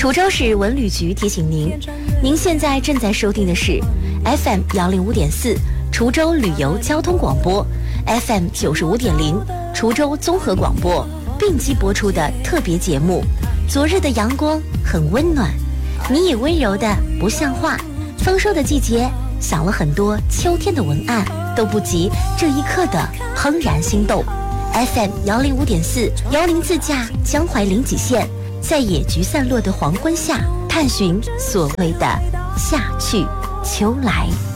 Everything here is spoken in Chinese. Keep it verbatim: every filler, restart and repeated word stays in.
滁州市文旅局提醒您，您现在正在收听的是 F M 幺零五点四滁州旅游交通广播， F M 九十五点零滁州综合广播并机播出的特别节目。昨日的阳光很温暖，你也温柔的不像话。丰收的季节，想了很多秋天的文案，都不及这一刻的怦然心动。F M 幺零五点四，由您自驾江淮临济县，在野菊散落的黄昏下，探寻所谓的夏去秋来。